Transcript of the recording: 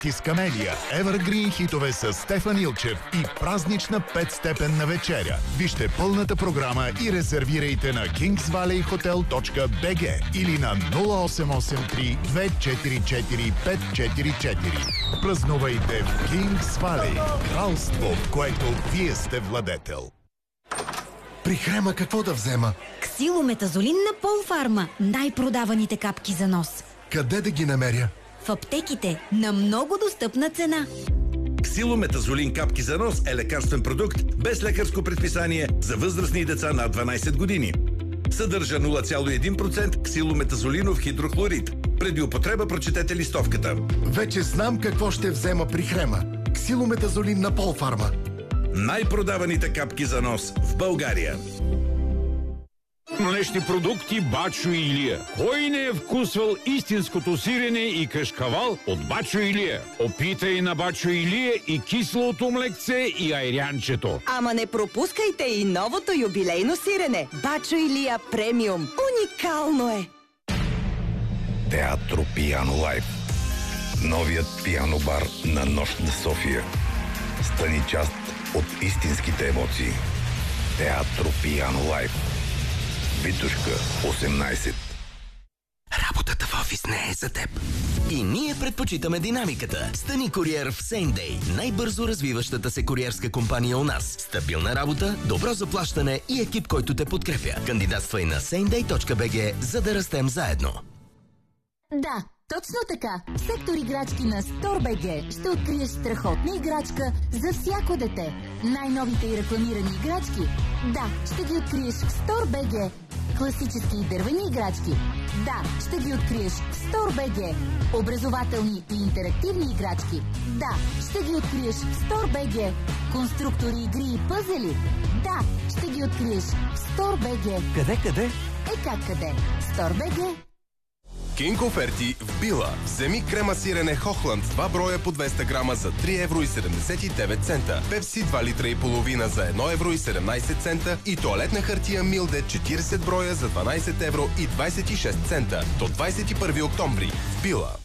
Кискамелия, Evergreen хитове с Стефан Илчев и празнична 5-степенна вечеря. Вижте пълната програма и резервирайте на kingsvalleyhotel.bg или на 0883 244 544. Празнувайте в Кингс Валей, кралство, в което вие сте владетел. При Хрема какво да взема? Ксилометазолин на Полфарма. Най-продаваните капки за нос. Къде да ги намеря? В аптеките на много достъпна цена. Ксилометазолин капки за нос е лекарствен продукт без лекарско предписание за възрастни деца над 12 години. Съдържа 0,1% ксилометазолинов хидрохлорид. Преди употреба прочетете листовката. Вече знам какво ще взема при Хрема. Ксилометазолин на Полфарма. Най-продаваните капки за нос в България. Млечни продукти Бачо Илия. Кой не е вкусвал истинското сирене и кашкавал от Бачо Илия? Опитай на Бачо Илия и кислото млекце и айрянчето. Ама не пропускайте и новото юбилейно сирене. Бачо Илия премиум. Уникално е! Театро Пиано Лайв. Новият пиано бар на Нощна София. Стани част от истинските емоции. Театро Пиано Лайв. Витушка, 18. Работата в офис не е за теб. И ние предпочитаме динамиката. Стани куриер в Same Day. Най-бързо развиващата се куриерска компания у нас. Стабилна работа, добро заплащане и екип, който те подкрепя. Кандидатствай на sameday.bg, за да растем заедно. Да, точно така. В сектор играчки на Store.bg ще откриеш страхотна играчка за всяко дете. Най-новите и рекламирани играчки? Да, ще ги откриеш в Store.bg. Класически и дървени играчки? Да, ще ги откриеш в Store.bg. Образователни и интерактивни играчки? Да, ще ги откриеш в Store.bg. Конструктори, игри и пъзели? Да, ще ги откриеш в Store.bg. Къде? Как къде? Store.bg. Кинг оферти в Била. Вземи крема сирене Хохланд 2 броя по 200 грама за 3,79 евро. Пепси 2 литра и половина за 1,17 евро и тоалетна хартия Милде 40 броя за 12,26 евро до 21 октомври. В Била.